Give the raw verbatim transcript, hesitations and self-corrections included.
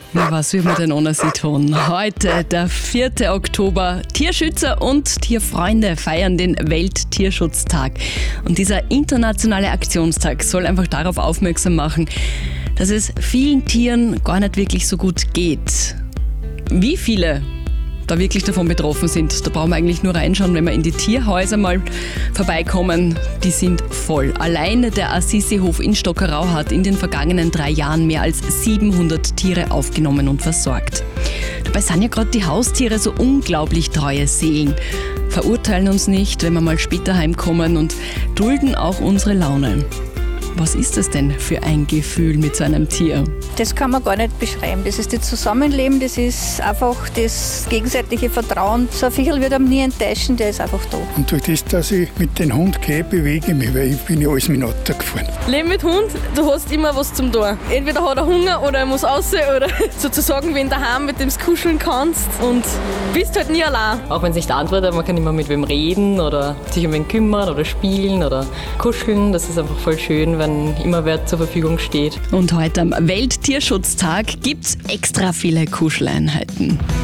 Na, was will man denn ohne sie tun? Heute, der vierte Oktober, Tierschützer und Tierfreunde feiern den Welttierschutztag. Und dieser internationale Aktionstag soll einfach darauf aufmerksam machen, dass es vielen Tieren gar nicht wirklich so gut geht. Wie viele da wirklich davon betroffen sind, da brauchen wir eigentlich nur reinschauen, wenn wir in die Tierhäuser mal vorbeikommen. Die sind voll. Alleine der Assisi-Hof in Stockerau hat in den vergangenen drei Jahren mehr als siebenhundert Tiere aufgenommen und versorgt. Dabei sind ja gerade die Haustiere so unglaublich treue Seelen. Verurteilen uns nicht, wenn wir mal später heimkommen und dulden auch unsere Laune. Was ist das denn für ein Gefühl mit so einem Tier? Das kann man gar nicht beschreiben. Das ist das Zusammenleben, das ist einfach das gegenseitige Vertrauen. So ein Viertel wird einem nie enttäuschen, der ist einfach da. Und durch das, dass ich mit dem Hund gehe, bewege ich mich, weil ich bin ja alles mit dem Auto gefahren. Leben mit Hund, du hast immer was zum tun. Entweder hat er Hunger oder er muss raus oder sozusagen wen daheim, mit dem du kuscheln kannst und bist halt nie allein. Auch wenn es nicht antwortet, man kann immer mit wem reden oder sich um wen kümmern oder spielen oder kuscheln. Das ist einfach voll schön, wenn immer wer zur Verfügung steht. Und heute am Welttierschutztag gibt es extra viele Kuscheleinheiten.